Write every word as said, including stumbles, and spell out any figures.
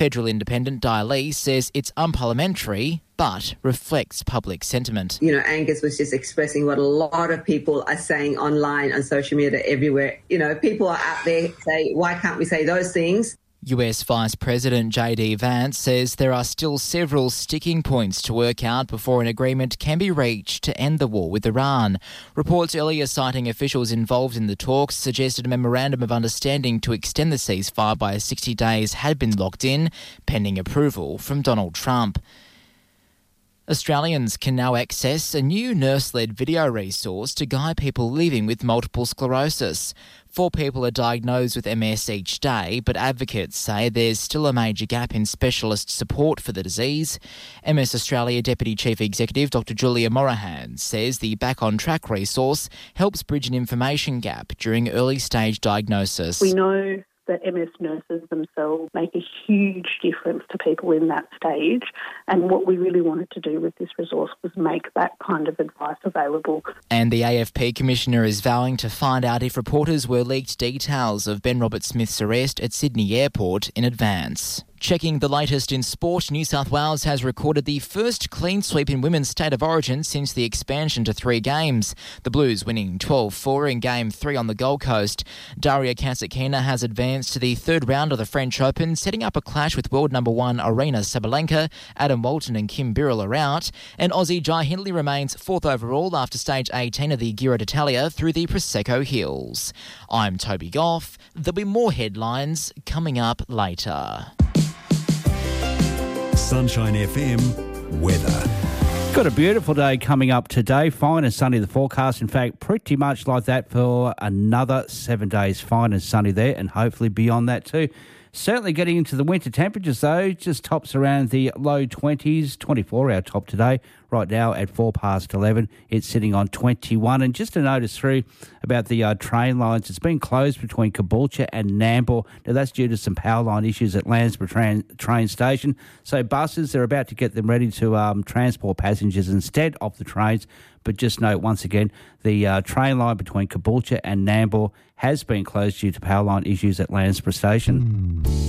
Federal Independent Di Lee says it's unparliamentary but reflects public sentiment. You know, Angus was just expressing what a lot of people are saying online, on social media, everywhere. You know, people are out there say, why can't we say those things? U S Vice President J D Vance says there are still several sticking points to work out before an agreement can be reached to end the war with Iran. Reports earlier citing officials involved in the talks suggested a memorandum of understanding to extend the ceasefire by sixty days had been locked in, pending approval from Donald Trump. Australians can now access a new nurse-led video resource to guide people living with multiple sclerosis. Four people are diagnosed with M S each day, but advocates say there's still a major gap in specialist support for the disease. M S Australia Deputy Chief Executive Doctor Julia Morahan says the Back on Track resource helps bridge an information gap during early-stage diagnosis. We know that M S nurses themselves make a huge difference to people in that stage, and what we really wanted to do with this resource was make that kind of advice available. And the A F P Commissioner is vowing to find out if reporters were leaked details of Ben Roberts-Smith's arrest at Sydney Airport in advance. Checking the latest in sport, New South Wales has recorded the first clean sweep in women's state of origin since the expansion to three games. The Blues winning twelve four in Game three on the Gold Coast. Daria Kasatkina has advanced to the third round of the French Open, setting up a clash with world number one Aryna Sabalenka. Adam Walton and Kim Birrell are out. And Aussie Jai Hindley remains fourth overall after stage eighteen of the Giro d'Italia through the Prosecco Hills. I'm Toby Goff. There'll be more headlines coming up later. Sunshine F M weather. Got a beautiful day coming up today. Fine and sunny, the forecast. In fact, pretty much like that for another seven days. Fine and sunny there, and hopefully beyond that too. Certainly getting into the winter temperatures, though, just tops around the low twenties, twenty-four our top today. Right now at four past eleven, it's sitting on twenty-one. And just to notice through about the uh, train lines, it's been closed between Caboolture and Nambour. Now, that's due to some power line issues at Landsborough train, train station. So buses, they're about to get them ready to um, transport passengers instead of the trains. But just note, once again, the uh, train line between Caboolture and Nambour has been closed due to power line issues at Landsborough station.